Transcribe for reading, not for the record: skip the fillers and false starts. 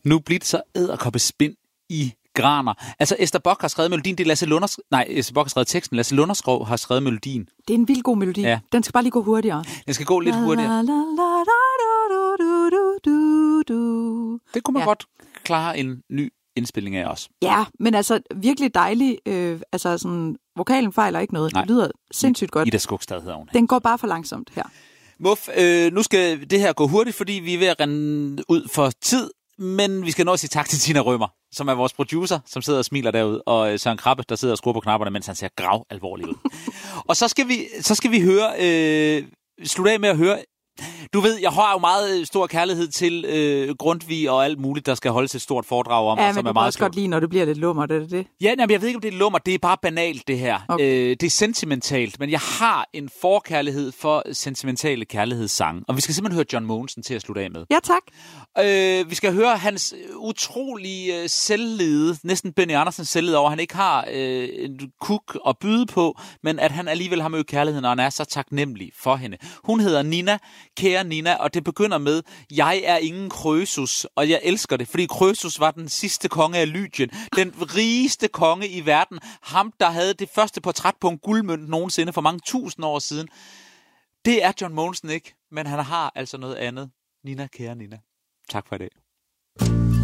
Nu bliver det så edderkoppespind i graner. Altså, Ester Bock har skrevet melodien, det er Lasse Lunderskov. Nej, Ester Bock har skrevet teksten, Lasse Lunderskov har skrevet melodien. Det er en vild god melodi. Ja. Den skal bare lige gå hurtigere. Den skal gå lidt hurtigere. Det kunne man godt klare en ny indspilning af os. Ja, men altså virkelig dejlig. Altså sådan, vokalen fejler ikke noget. Nej. Det lyder sindssygt godt. Ida Skogstad hedder hun. Den går bare for langsomt her. Muff, nu skal det her gå hurtigt, fordi vi er ved at rende ud for tid. Men vi skal nå at sige tak til Tina Rømer, som er vores producer, som sidder og smiler derude, og Søren Krabbe, der sidder og skruer på knapperne, mens han ser grav alvorlig ud. Og så skal vi høre, slutte af med at høre. Du ved, jeg har jo meget stor kærlighed til Grundtvig og alt muligt, der skal holdes et stort foredrag om. Ja, men du kan også godt lide, når det bliver lidt lummer, det er det? Ja, jeg ved ikke, om det er lummer. Det er bare banalt, det her. Okay. Det er sentimentalt, men jeg har en forkærlighed for sentimentale kærlighedssange. Og vi skal simpelthen høre John Mogensen til at slutte af med. Ja, tak. Vi skal høre hans utrolige selvlede, næsten Benny Andersens selvlede over, at han ikke har en kuk at byde på, men at han alligevel har mødt kærligheden, og han er så taknemmelig for hende. Hun hedder Nina. Kære Nina, og det begynder med, jeg er ingen Krøsus, og jeg elsker det, fordi Krøsus var den sidste konge af Lydien, den rigeste konge i verden, ham der havde det første portræt på en guldmønt nogensinde for mange tusind år siden. Det er John Mogensen ikke, men han har altså noget andet. Nina, kære Nina. Tak for i dag.